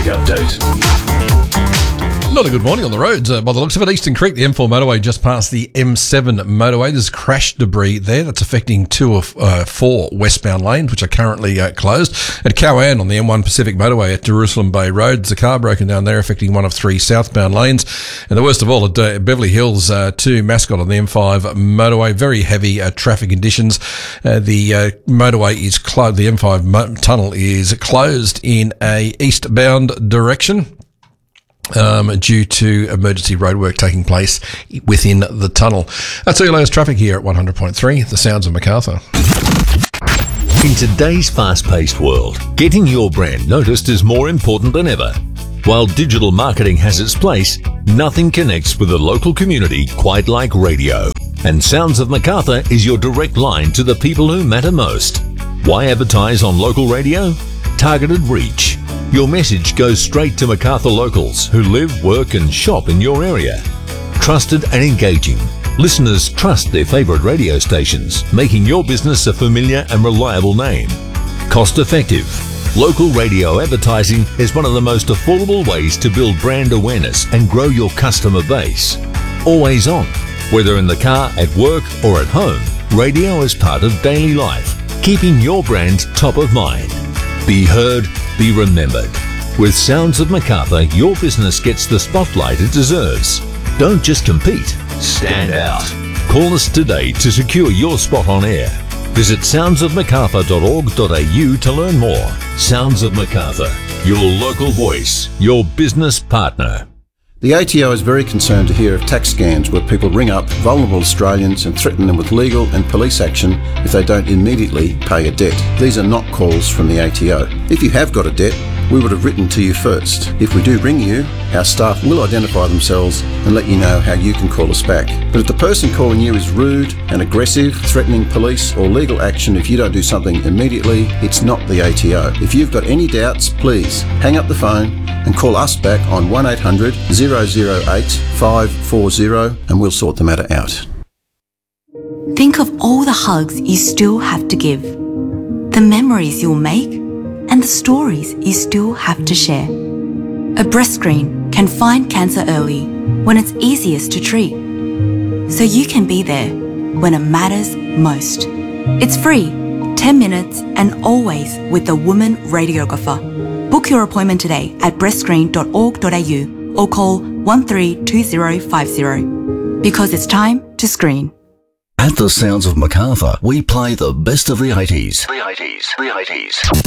update. Not a good morning on the roads by the looks of it. Eastern Creek, the M4 motorway just past the M7 motorway. There's crash debris there that's affecting 2 of 4 westbound lanes, which are currently closed. At Cowan on the M1 Pacific motorway at Jerusalem Bay Road, there's a car broken down there affecting 1 of 3 southbound lanes. And the worst of all, at Beverly Hills to Mascot on the M5 motorway, very heavy traffic conditions. The motorway is closed. The M5 tunnel is closed in a eastbound direction. Due to emergency roadwork taking place within the tunnel. That's all your latest traffic here at 100.3, The Sounds of Macarthur. In today's fast-paced world, getting your brand noticed is more important than ever. While digital marketing has its place, nothing connects with the local community quite like radio. And Sounds of Macarthur is your direct line to the people who matter most. Why advertise on local radio? Targeted reach. Your message goes straight to Macarthur locals who live, work and shop in your area. Trusted and engaging. Listeners trust their favourite radio stations, making your business a familiar and reliable name. Cost effective. Local radio advertising is one of the most affordable ways to build brand awareness and grow your customer base. Always on. Whether in the car, at work or at home, radio is part of daily life, keeping your brand top of mind. Be heard, be remembered. With Sounds of Macarthur, your business gets the spotlight it deserves. Don't just compete, stand out. Call us today to secure your spot on air. Visit soundsofmacarthur.org.au to learn more. Sounds of Macarthur, your local voice, your business partner. The ATO is very concerned to hear of tax scams where people ring up vulnerable Australians and threaten them with legal and police action if they don't immediately pay a debt. These are not calls from the ATO. If you have got a debt, we would have written to you first. If we do ring you, our staff will identify themselves and let you know how you can call us back. But if the person calling you is rude and aggressive, threatening police or legal action if you don't do something immediately, it's not the ATO. If you've got any doubts, please hang up the phone and call us back on 1800 008 540 and we'll sort the matter out. Think of all the hugs you still have to give, the memories you'll make, and the stories you still have to share. A breast screen can find cancer early when it's easiest to treat, so you can be there when it matters most. It's free, 10 minutes, and always with the woman radiographer. Book your appointment today at breastscreen.org.au or call 132050 because it's time to screen. At the Sounds of Macarthur, we play the best of the 80s. The 80s.